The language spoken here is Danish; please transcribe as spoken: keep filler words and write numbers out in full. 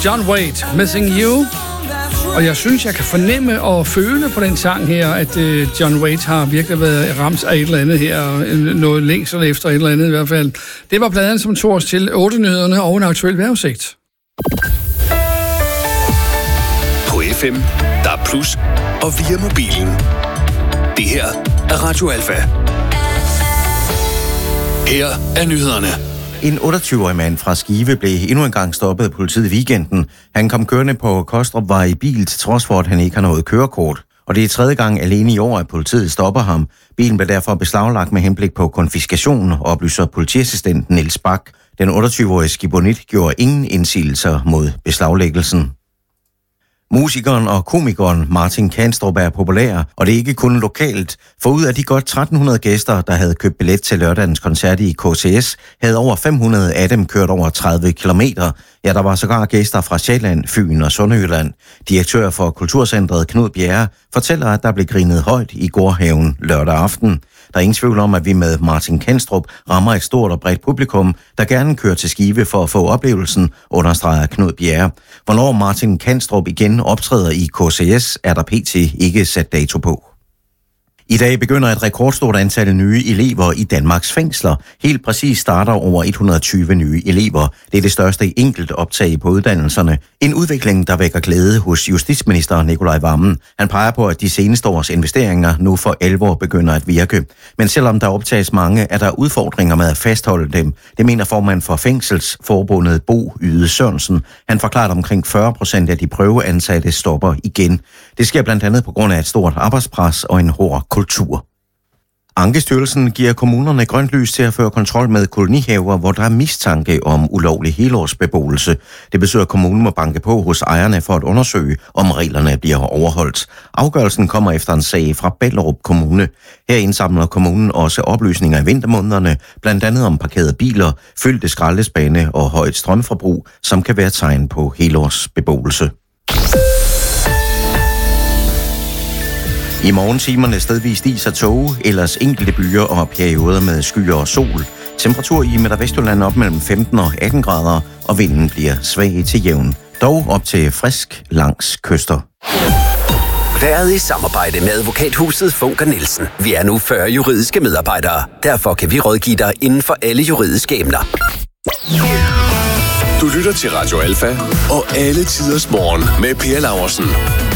John Waite, Missing You. Og jeg synes, jeg kan fornemme og føle på den sang her, at uh, John Waite har virkelig været ramt af et eller andet her, noget længsel efter et eller andet i hvert fald. Det var pladen, som tog os til otte nyhederne og en aktuel vejrudsigt. På F M, der er plus, og via mobilen. Det her er Radio Alfa. Her er nyhederne. En otteogtyve-årig mand fra Skive blev endnu en gang stoppet af politiet i weekenden. Han kom kørende på Kostrupvej i bil, til trods for, at han ikke har noget kørekort. Og det er tredje gang alene i år, at politiet stopper ham. Bilen blev derfor beslaglagt med henblik på konfiskation, oplyser politiassistent Niels Bak. Den otteogtyve-årige skibonit gjorde ingen indsigelser mod beslaglæggelsen. Musikeren og komikeren Martin Kanstrup er populær, og det er ikke kun lokalt. For ud af de godt tretten hundrede gæster, der havde købt billet til lørdagens koncert i K C S, havde over fem hundrede af dem kørt over tredive kilometer. Ja, der var sågar gæster fra Sjælland, Fyn og Sønderjylland. Direktør for Kulturcentret Knud Bjerre fortæller, at der blev grinet højt i Gårdhaven lørdag aften. Der er ingen tvivl om, at vi med Martin Kanstrup rammer et stort og bredt publikum, der gerne kører til Skive for at få oplevelsen, understreger Knud Bjerre. Hvornår Martin Kanstrup igen optræder i K C S, er der pt. Ikke sat dato på. I dag begynder et rekordstort antal nye elever i Danmarks fængsler. Helt præcis starter over et hundrede og tyve nye elever. Det er det største enkelt optag på uddannelserne. En udvikling, der vækker glæde hos justitsminister Nicolai Wammen. Han peger på, at de seneste års investeringer nu for alvor begynder at virke. Men selvom der optages mange, er der udfordringer med at fastholde dem. Det mener formand for Fængselsforbundet Bo Yde Sørensen. Han forklarer, at omkring fyrre procent af de prøveansatte stopper igen. Det sker blandt andet på grund af et stort arbejdspres og en hård kultur. Ankestyrelsen giver kommunerne grønt lys til at føre kontrol med kolonihaver, hvor der er mistanke om ulovlig helårsbeboelse. Det betyder, at kommunen må banke på hos ejerne for at undersøge, om reglerne bliver overholdt. Afgørelsen kommer efter en sag fra Ballerup Kommune. Her indsamler kommunen også oplysninger i vintermånederne, blandt andet om parkerede biler, fyldte skraldespande og højt strømforbrug, som kan være tegn på helårsbeboelse. I morgentimerne stedvist is og tåge, ellers enkelte byer og perioder med skyer og sol. Temperatur i Midt- og Vestjylland op mellem femten og atten grader, og vinden bliver svag til jævn. Dog op til frisk langs kyster. Været i samarbejde med advokathuset Funker Nielsen. Vi er nu fyrre juridiske medarbejdere. Derfor kan vi rådgive dig inden for alle juridiske emner. Du lytter til Radio Alfa og alle tiders morgen med Per Laursen.